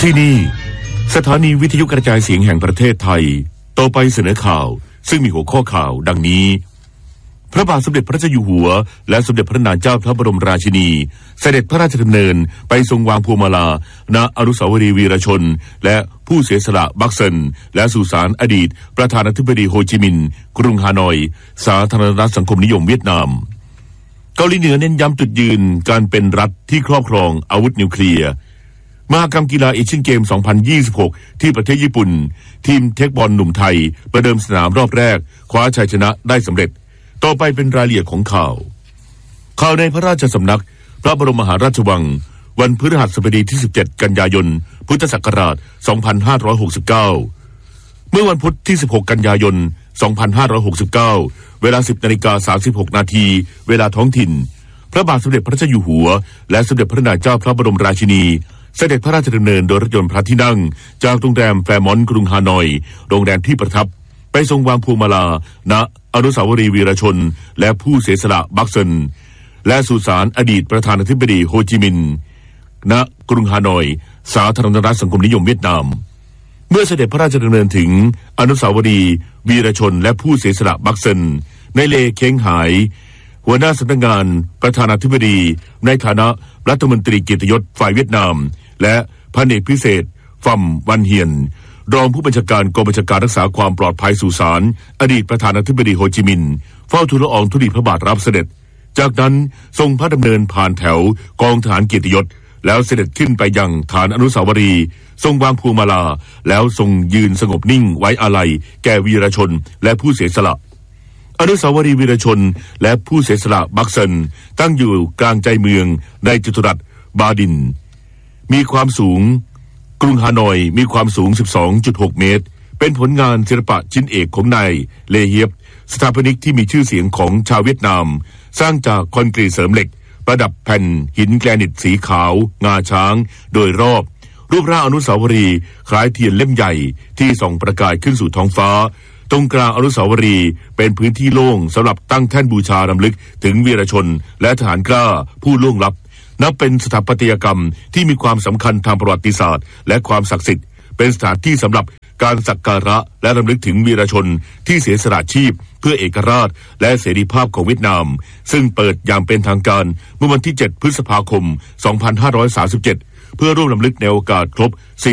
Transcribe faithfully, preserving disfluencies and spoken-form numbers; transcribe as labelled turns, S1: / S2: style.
S1: ที่นี่สถานีวิทยุกระจายเสียงแห่งประเทศไทยต่อไปเสนอข่าวซึ่งมีหัวข้อข่าวดังนี้พระบาทสมเด็จพระเจ้าอยู่หัวและสมเด็จพระนางเจ้าพระบรมราชินีเสด็จพระราชดำเนินไปทรงวางพวงมาลาณอนุสาวรีย์วีรชนและผู้เสียสละบักเซินและสุสานอดีตประธานาธิบดีโฮจิมินห์กรุงฮานอยสาธารณรัฐสังคมนิยมเวียดนามเกาหลีเหนือเน้นย้ำจุดยืนการเป็นรัฐที่ครอบครองอาวุธนิวเคลียร์มหกรรมกีฬาเอเชียนเกมสองพันยี่สิบหกที่ประเทศญี่ปุ่นทีมเทคบอลหนุ่มไทยประเดิมสนามรอบแรกคว้าชัยชนะได้สำเร็จต่อไปเป็นรายละเอียดของข่าวข่าวในพระราชสำนักพระบรมมหาราชวังวันพฤหัสบดีที่สิบเจ็ดกันยายนพุทธศักราชสองพันห้าร้อยหกสิบเก้าเมื่อวันพุธที่สิบหกกันยายนสองพันห้าร้อยหกสิบเก้าเวลา สิบนาฬิกาสามสิบหกนาทีเวลาท้องถิ่นพระบาทสมเด็จพระเจ้าอยู่หัวและสมเด็จพระนางเจ้าพระบรมราชินีเสด็จพระราชดำเนินโดยรถยนต์พระที่นั่งจากโรงแรมแฟร์มอนต์กรุงฮานอยโรงแรมที่ประทับไปทรงวางพวงมาลาณอนุสาวรีย์วีรชนและผู้เสียสละบักเซินและสุสานอดีตประธานาธิบดีโฮจิมินห์ณกรุงฮานอยสาธารณรัฐสังคมนิยมเวียดนามเมื่อเสด็จพระราชดำเนินถึงอนุสาวรีย์วีรชนและผู้เสียสละบักเซินในเลเค้งหายหัวหน้าสำนักงานประธานาธิบดีในฐานะรัฐมนตรีเกียรติยศฝ่ายเวียดนามและพันเอกพิเศษฟัมวันเฮียนรองผู้บัญชาการกองบัญชาการรักษาความปลอดภัยสุสานอดีตประธานาธิบดีโฮจิมินห์เฝ้าทูลละอองธุลีพระบาทรับเสด็จจากนั้นทรงพระดำเนินผ่านแถวกองทหารเกียรติยศแล้วเสด็จขึ้นไปยังฐานอนุสาวรีย์ทรงวางพวงมาลาแล้วทรงยืนสงบนิ่งไว้อาลัยแก่วีรชนและผู้เสียสละอนุสาวรีย์วีรชนและผู้เสียสละบักเซินตั้งอยู่กลางใจเมืองในจัตุรัสบาดินมีความสูงกรุงฮานอยมีความสูง สิบสองจุดหก เมตรเป็นผลงานศิลปะชิ้นเอกของนายเลเฮียบสถาปนิกที่มีชื่อเสียงของชาวเวียดนามสร้างจากคอนกรีตเสริมเหล็กประดับแผ่นหินแกรนิตสีขาวงาช้างโดยรอบรูปร่างอนุสาวรีย์คล้ายเทียนเล่มใหญ่ที่ส่องประกายขึ้นสู่ท้องฟ้าตรงกลางอนุสาวรีย์เป็นพื้นที่โล่งสำหรับตั้งแท่นบูชารำลึกถึงวีรชนและทหารกล้าผู้ล่วงลับนับเป็นสถาปัตยกรรมที่มีความสำคัญทางประวัติศาสตร์และความศักดิ์สิทธิ์เป็นสถานที่สำหรับการสักการะและรำลึกถึงวีรชนที่เสียสละชีพเพื่อเอกราชและเสรีภาพของเวียดนามซึ่งเปิดอย่างเป็นทางการเมื่อวันที่เจ็ดพฤษภาคมสองพันห้าร้อยสามสิบเจ็ดเพื่อร่วมรำลึกในโอกาสครบ